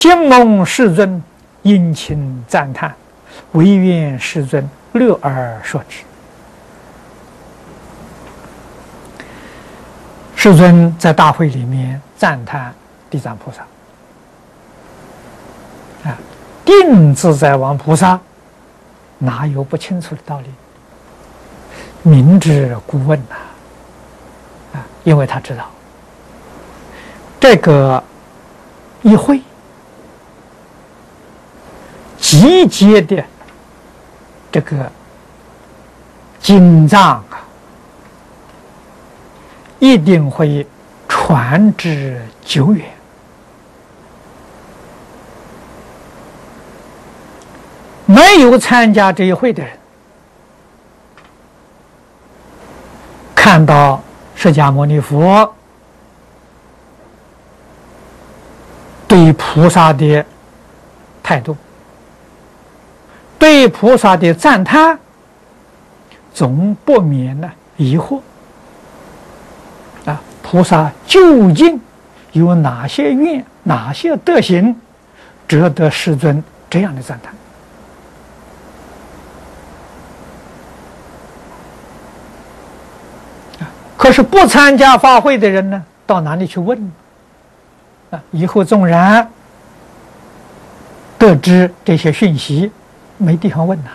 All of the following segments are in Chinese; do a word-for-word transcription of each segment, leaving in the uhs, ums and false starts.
金蒙世尊殷勤赞叹，唯愿世尊乐而说之。世尊在大会里面赞叹地藏菩萨，啊，定自在王菩萨哪有不清楚的道理？明知故问呐，啊，因为他知道这个一会集结的这个经藏啊，一定会传至久远。没有参加这一会的人，看到释迦牟尼佛对菩萨的态度，对菩萨的赞叹，总不免呢疑惑啊，菩萨究竟有哪些愿、哪些德行，值得世尊这样的赞叹？可是不参加法会的人呢，到哪里去问呢？啊，以后纵然得知这些讯息，没地方问呐。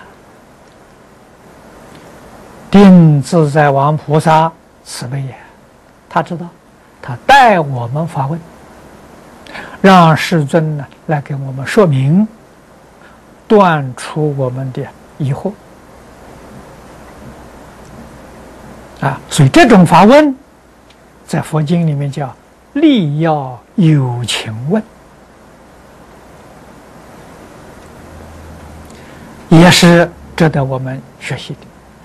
定自在王菩萨慈悲也，他知道，他代我们发问，让世尊呢来给我们说明，断除我们的疑惑。啊，所以这种发问，在佛经里面叫力要有情问，也是值得我们学习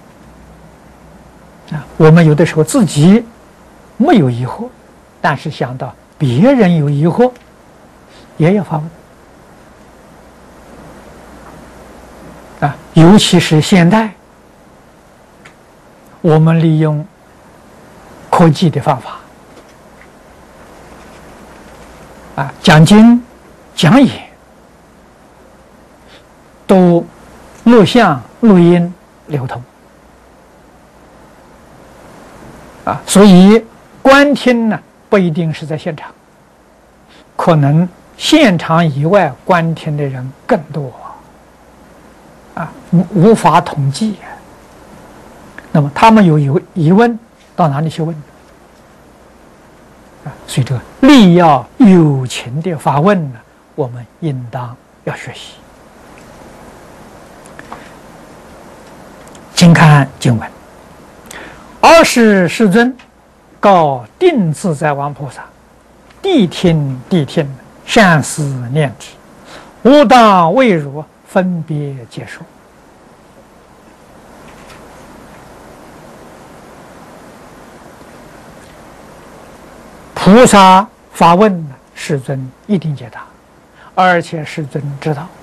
的。啊，我们有的时候自己没有疑惑，但是想到别人有疑惑，也要发问。啊，尤其是现代。我们利用科技的方法，啊，讲经、讲演，都录像、录音流通，啊，所以观听呢不一定是在现场，可能现场以外观听的人更多，啊，无法统计。那么他们有有疑问，到哪里去问？啊，所以这个力要有情的发问呢，我们应当要学习。请看经文：尔时世尊告定自在王菩萨：“谛听，谛听，善思念之，吾当为汝分别解说。”菩萨发问呢，世尊一定解答，而且世尊知道。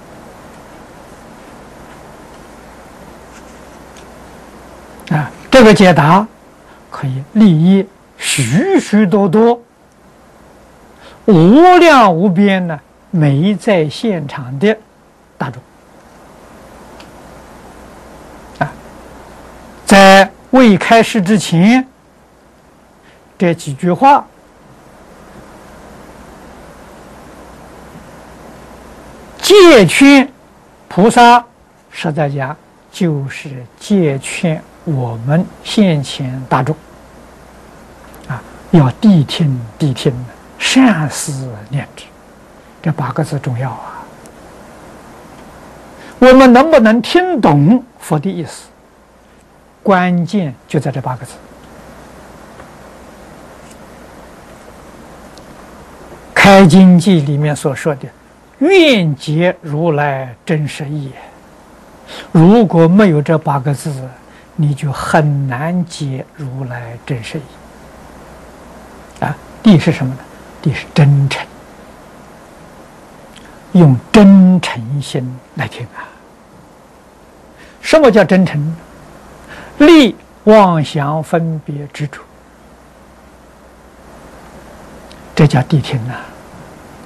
啊，这个解答可以利益许许多多、无量无边呢没在现场的大众。啊，在未开示之前，这几句话。戒劝菩萨，实在讲就是戒劝我们现前大众啊，要谛听，谛听，善思念之，这八个字重要啊。我们能不能听懂佛的意思？关键就在这八个字。开经记里面所说的。愿解如来真实义，如果没有这八个字，你就很难解如来真实义。啊，谛是什么呢？谛是真诚，用真诚心来听啊。什么叫真诚？立妄想分别执着，这叫谛听啊。